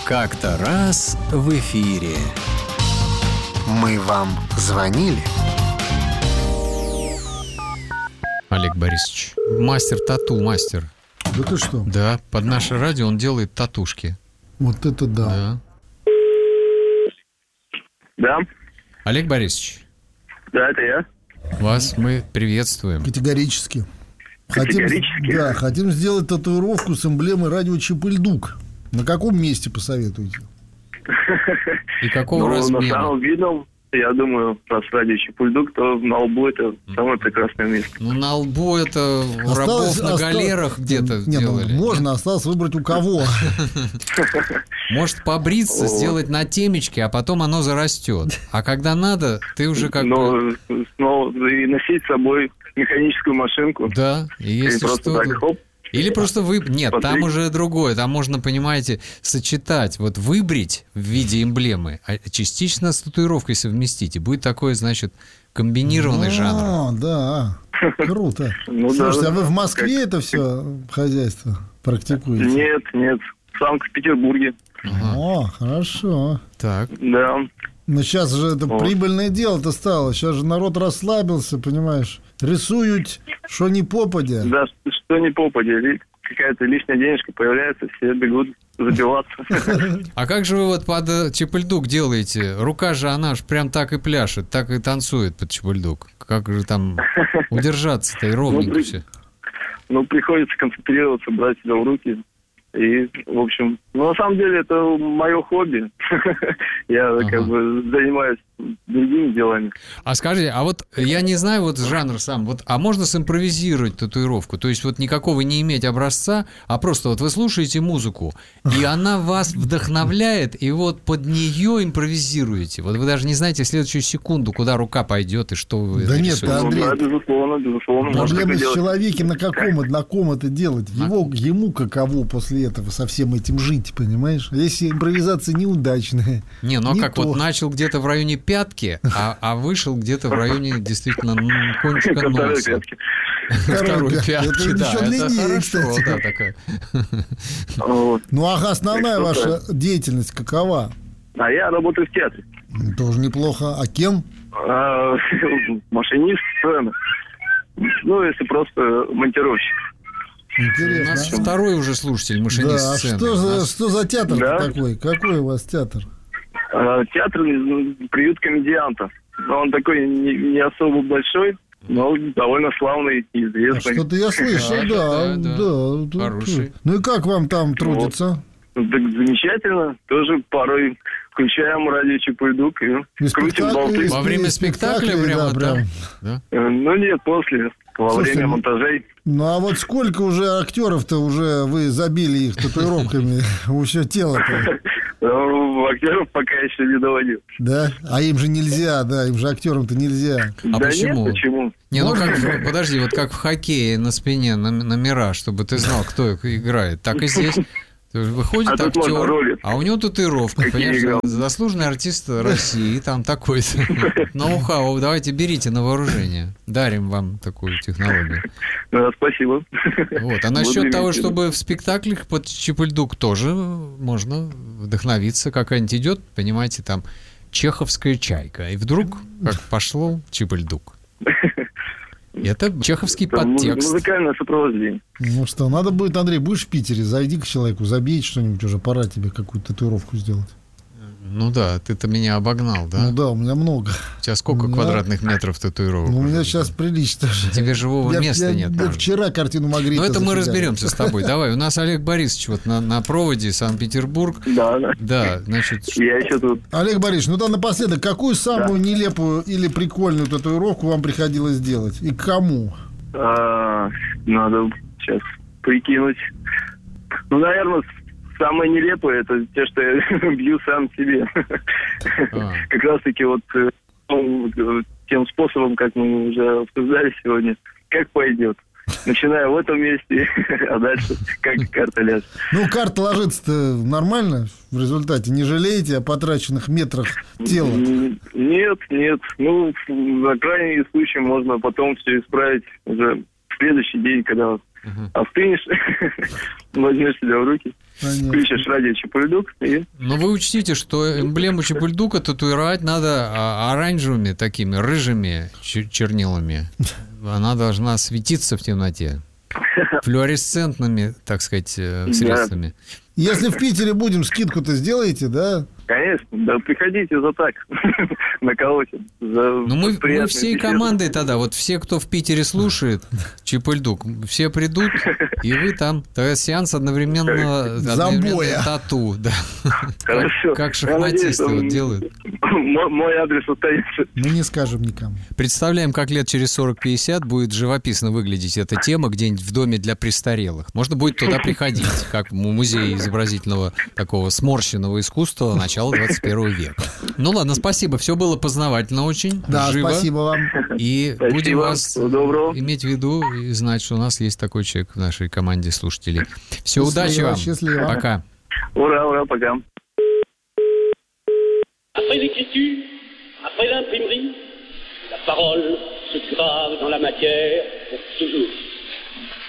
Как-то раз в эфире. Мы вам звонили? Олег Борисович, мастер тату, мастер. Да ты что? Да, под наше радио он делает татушки. Вот это да. Да. Олег Борисович. Да, это я. Вас мы приветствуем. Категорически. Категорически? Хотим сделать татуировку с эмблемой радио Чип-и-Ль-Дук. На каком месте посоветуете? И какого размера? На самом видном, я думаю, раз радио Чип-и-Ль-Дук, то на лбу это самое прекрасное место. Ну, на лбу это у рабов на галерах где-то делали. Можно, осталось выбрать у кого. Может побриться, сделать на темечке, а потом оно зарастет. А когда надо, ты уже как бы... И носить с собой механическую машинку. Да, и если что... Так, хоп. Или просто Нет, Посмотри. там уже другое. Там можно, понимаете, сочетать. Вот выбрить в виде эмблемы, а частично с татуировкой совместить. И будет такой, значит, комбинированный жанр. Да, круто. Слушайте, да. а вы в Москве это все хозяйство практикуете? Нет. В Санкт-Петербурге. О, хорошо. Так. Да. Но сейчас же это прибыльное дело-то стало. Сейчас же народ расслабился, понимаешь. Рисуют, что ни попадя. Да, что не попадя. Какая-то лишняя денежка появляется, все бегут забиваться. А как же вы вот под Чип-и-Ль-Дук делаете? Рука же, она ж прям так и пляшет, так и танцует под Чип-и-Ль-Дук. Как же там удержаться-то и ровненько все? Приходится концентрироваться, брать себя в руки. И, в общем, на самом деле это мое хобби. Я как бы занимаюсь другими делами. А скажи, а вот я не знаю вот жанр сам, а можно симпровизировать татуировку? То есть вот никакого не иметь образца, а просто вот вы слушаете музыку, и она вас вдохновляет, и вот под нее импровизируете. Вот вы даже не знаете в следующую секунду, куда рука пойдет и что вы Да нет, нарисуете. Андрей, безусловно. проблема с человеком, на ком это делать? Ему каково после этого со всем этим жить, понимаешь? Если импровизация неудачная. Не, ну не как то. вот начал где-то в районе пятки, а вышел где-то в районе действительно кончика носа. Второй пятки, это да, еще это длиннее, хорошо, кстати. да, такая. Ну, а основная ваша деятельность какова? А я работаю в театре. Тоже неплохо. А кем? Машинист сцены. Ну, если просто монтировщик. У нас Интересно. второй уже слушатель, машинист Да, а сцены. что за театр Да. такой? Какой у вас театр? Театр «Приют комедианта». Он такой не особо большой, но довольно славный и известный. Что-то я слышал, да. Хороший. Ну и как вам там трудится? Так замечательно. Тоже порой включаем радио Чип-и-Ль-Дук и крутим болты. Во время спектакля прямо там? Да? Ну нет, после. Во Слушай, время монтажей. Ну а вот сколько уже актеров-то уже вы забили их татуировками у все тело-то? Актеров пока еще не доводил. Да? А им же нельзя, да, им же актерам-то нельзя. А да почему? Нет, почему? Не, ну как, подожди, вот как в хоккее на спине номера, чтобы ты знал, кто их играет. Так и здесь. Выходит А тут можно актер, роли. а у него татуировка, Какие играл? понимаешь, заслуженный артист России, там такой-то. Ноу-хау, давайте берите на вооружение. Дарим вам такую технологию. Спасибо. Вот. А насчет того, чтобы в спектаклях под Чип-и-Ль-Дук тоже можно вдохновиться. Какая-нибудь идет, понимаете, там чеховская чайка. И вдруг, как пошло Чип-и-Ль-Дук. Это чеховский подтекст. Музыкальное сопровождение. Ну что, надо будет, Андрей, будешь в Питере, зайди к человеку, забей что-нибудь уже, пора тебе какую-то татуировку сделать. Ну да, ты-то меня обогнал, да? Ну да, у меня много. У тебя сколько Да. квадратных метров татуировок? Ну, у меня уже? сейчас прилично. Тебе живого места нет. Я правда. вчера картину Магриtte. Ну это мы зафигачил. разберемся с тобой. Давай, у нас Олег Борисович вот на проводе, Санкт-Петербург. Да. Да, значит... Я еще тут. Олег Борисович, ну да напоследок, какую самую нелепую или прикольную татуировку вам приходилось делать? И к кому? Надо сейчас прикинуть. Ну, наверное, самое нелепое — это те, что я бью сам себе. Как раз-таки вот тем способом, как мы уже обсуждали сегодня, как пойдет. Начиная в этом месте, а дальше как карта ляжет. Ну, карта ложится-то нормально в результате? Не жалеете о потраченных метрах тела? Нет. Ну, на крайний случай можно потом все исправить уже в следующий день, когда остынешь, возьмешь себя в руки. включишь радио Чапульдук и... Но вы учтите, что эмблему Чапульдука татуировать надо оранжевыми такими, рыжими чернилами. Она должна светиться в темноте. Флуоресцентными, так сказать, средствами. Если в Питере будем, скидку-то сделаете, да? Конечно, да, приходите за так, на кого-то. Ну, мы всей командой тогда, вот все, кто в Питере слушает Чапульдук, все придут, и вы там, тогда сеанс одновременно тату, да. Хорошо. Как шахматисты вот делают. Мой адрес остается. Мы не скажем никому. Представляем, как лет через 40-50 будет живописно выглядеть эта тема где-нибудь в доме для престарелых. Можно будет туда приходить, как в музей изобразительного такого сморщенного искусства начала 21 века. Ну ладно, спасибо. Все было познавательно очень. Да, живо. спасибо вам. И спасибо. будем вас Доброго. иметь в виду и знать, что у нас есть такой человек в нашей команде слушателей. Все, удачи вам. Счастливо. Пока. Ура, ура, пока. Après l'écriture, après l'imprimerie, la parole se grave dans la matière pour toujours.